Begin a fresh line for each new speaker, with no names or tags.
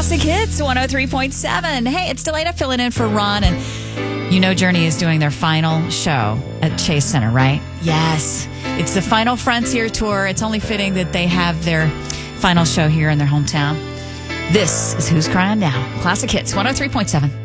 Classic Hits 103.7. Hey, it's Delana filling in for Ron. And you know Journey is doing their final show at Chase Center, right? Yes. It's the final Frontier Tour. It's only fitting that they have their final show here in their hometown. This is Who's Crying Now. Classic Hits 103.7.